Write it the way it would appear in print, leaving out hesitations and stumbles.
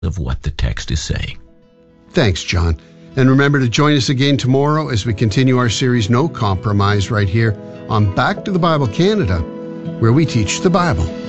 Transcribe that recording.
of what the text is saying. Thanks, John. And remember to join us again tomorrow as we continue our series, No Compromise, right here on Back to the Bible Canada, where we teach the Bible.